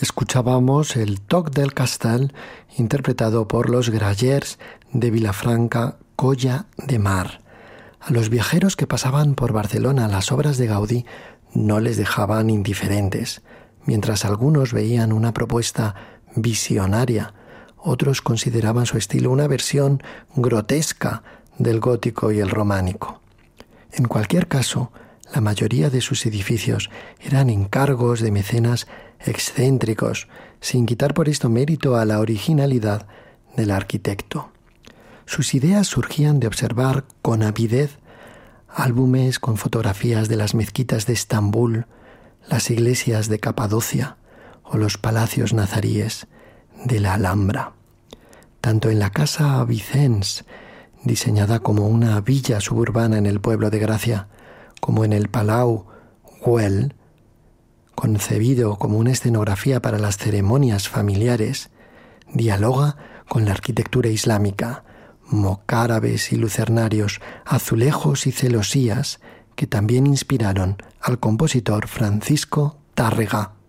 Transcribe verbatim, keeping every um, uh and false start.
Escuchábamos el Toc del Castell, interpretado por los Grallers de Vilafranca, Colla de Mar. A los viajeros que pasaban por Barcelona las obras de Gaudí no les dejaban indiferentes. Mientras algunos veían una propuesta visionaria, otros consideraban su estilo una versión grotesca del gótico y el románico. En cualquier caso, la mayoría de sus edificios eran encargos de mecenas excéntricos, sin quitar por esto mérito a la originalidad del arquitecto. Sus ideas surgían de observar con avidez álbumes con fotografías de las mezquitas de Estambul, las iglesias de Capadocia o los palacios nazaríes de la Alhambra. Tanto en la Casa Vicens, diseñada como una villa suburbana en el pueblo de Gracia, como en el Palau Güell, concebido como una escenografía para las ceremonias familiares, dialoga con la arquitectura islámica, mocárabes y lucernarios, azulejos y celosías que también inspiraron al compositor Francisco Tárrega.